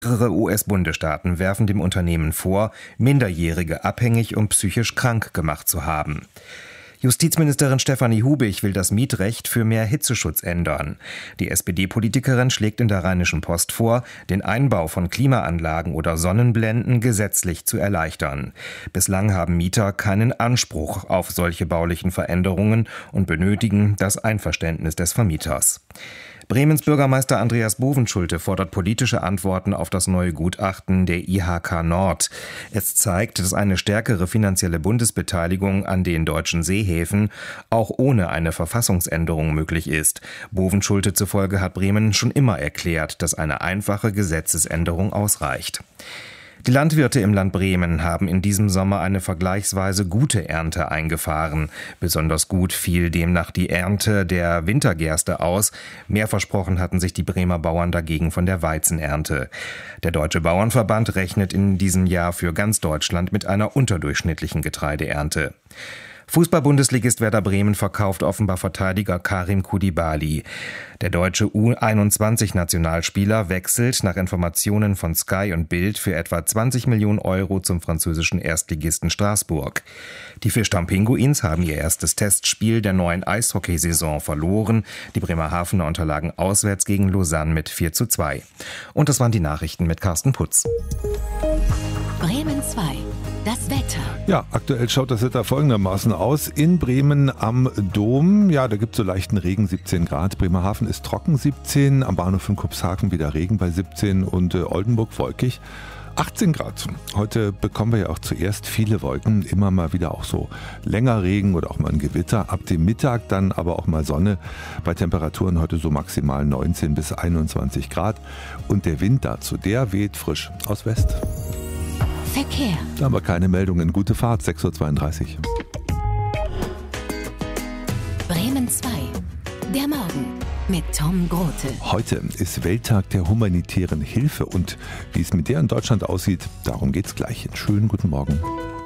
Mehrere US-Bundesstaaten werfen dem Unternehmen vor, Minderjährige abhängig und psychisch krank gemacht zu haben. Justizministerin Stefanie Hubig will das Mietrecht für mehr Hitzeschutz ändern. Die SPD-Politikerin schlägt in der Rheinischen Post vor, den Einbau von Klimaanlagen oder Sonnenblenden gesetzlich zu erleichtern. Bislang haben Mieter keinen Anspruch auf solche baulichen Veränderungen und benötigen das Einverständnis des Vermieters. Bremens Bürgermeister Andreas Bovenschulte fordert politische Antworten auf das neue Gutachten der IHK Nord. Es zeigt, dass eine stärkere finanzielle Bundesbeteiligung an den deutschen Seehäfen auch ohne eine Verfassungsänderung möglich ist. Bovenschulte zufolge hat Bremen schon immer erklärt, dass eine einfache Gesetzesänderung ausreicht. Die Landwirte im Land Bremen haben in diesem Sommer eine vergleichsweise gute Ernte eingefahren. Besonders gut fiel demnach die Ernte der Wintergerste aus. Mehr versprochen hatten sich die Bremer Bauern dagegen von der Weizenernte. Der Deutsche Bauernverband rechnet in diesem Jahr für ganz Deutschland mit einer unterdurchschnittlichen Getreideernte. Fußball-Bundesligist Werder Bremen verkauft offenbar Verteidiger Karim Koulibaly. Der deutsche U21-Nationalspieler wechselt nach Informationen von Sky und Bild für etwa 20 Millionen Euro zum französischen Erstligisten Straßburg. Die Fischtown-Pinguins haben ihr erstes Testspiel der neuen Eishockeysaison verloren. Die Bremerhavener unterlagen auswärts gegen Lausanne mit 4:2. Und das waren die Nachrichten mit Carsten Putz. Bremen 2. Das Wetter. Ja, aktuell schaut das Wetter folgendermaßen aus. In Bremen am Dom, ja, da gibt es so leichten Regen, 17 Grad. Bremerhaven ist trocken, 17. Am Bahnhof in Cuxhaven wieder Regen bei 17 und Oldenburg wolkig, 18 Grad. Heute bekommen wir ja auch zuerst viele Wolken, immer mal wieder auch so länger Regen oder auch mal ein Gewitter. Ab dem Mittag dann aber auch mal Sonne. Bei Temperaturen heute so maximal 19 bis 21 Grad. Und der Wind dazu, der weht frisch aus West. Verkehr. Da haben wir keine Meldungen. Gute Fahrt, 6:32 Uhr. Bremen 2. Der Morgen mit Tom Grote. Heute ist Welttag der humanitären Hilfe und wie es mit der in Deutschland aussieht, darum geht's gleich. Einen schönen guten Morgen.